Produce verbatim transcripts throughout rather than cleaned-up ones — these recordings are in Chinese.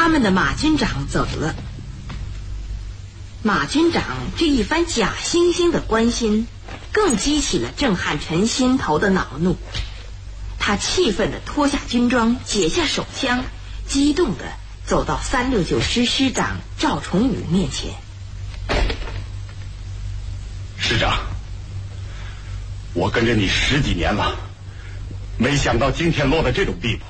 他们的马军长走了。马军长这一番假惺惺的关心，更激起了郑汉臣心头的恼怒。他气愤地脱下军装，解下手枪，激动地走到三六九师师长赵崇武面前。 师长，我跟着你十几年了，没想到今天落到这种地步，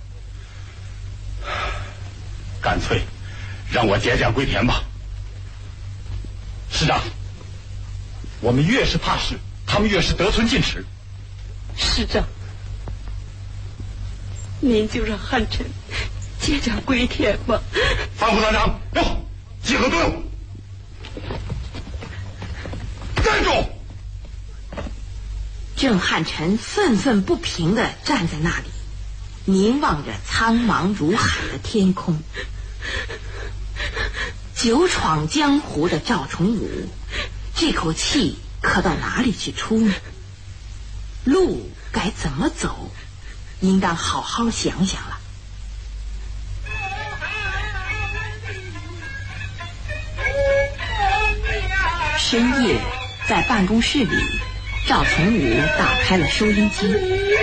干脆让我解甲归田吧。师长，我们越是怕事，他们越是得寸进尺。 师长，您就让汉臣解甲归田吧。 范副团长，哟，集合队伍，站住！ 郑汉臣愤愤不平地站在那里，凝望着苍茫如海的天空。久闯江湖的赵崇武，这口气可到哪里去出呢？路该怎么走，应当好好想想了。深夜，在办公室里，赵崇武打开了收音机。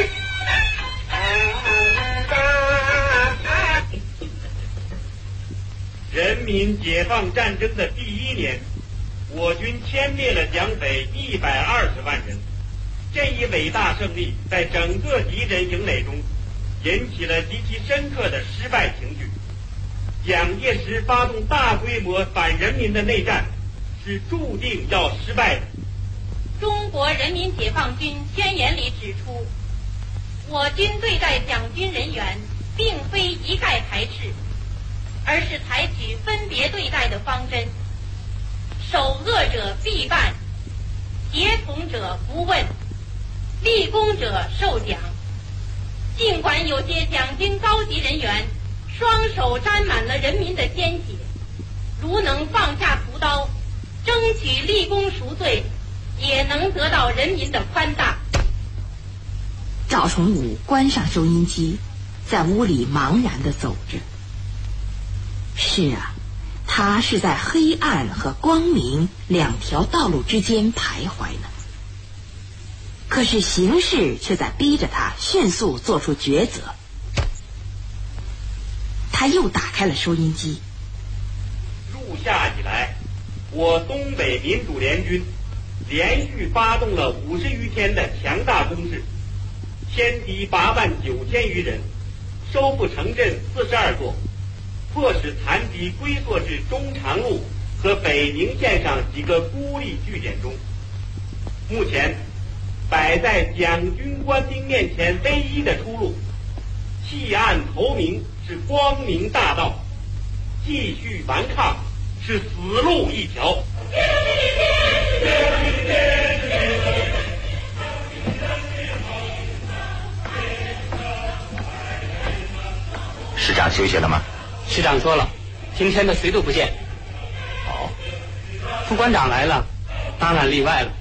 人民解放战争的第一年，我军歼灭了蒋匪一百二十万人。这一伟大胜利在整个敌人营垒中引起了极其深刻的失败情绪。蒋介石发动大规模反人民的内战，是注定要失败的。 中国人民解放军宣言里指出，我军对待蒋军人员并非一概排斥，而是采取分别对待的方针，首恶者必办，协同者不问，立功者受奖。尽管有些蒋军高级人员双手沾满了人民的鲜血，如能放下屠刀，争取立功赎罪，也能得到人民的宽大。 赵崇武关上收音机，在屋里茫然地走着。是啊，他是在黑暗和光明两条道路之间徘徊呢。可是形势却在逼着他迅速做出抉择。他又打开了收音机。 入夏以来，我东北民主联军连续发动了五十余天的强大攻势，歼敌八万九千余人，收复城镇四十二座，迫使残敌归缩至中长路和北宁线上几个孤立据点中。目前摆在蒋军官兵面前唯一的出路，弃暗投明是光明大道，继续顽抗是死路一条。 师长休息了吗？ 师长说了，今天的谁都不见。 哦， 副官长来了，当然例外了。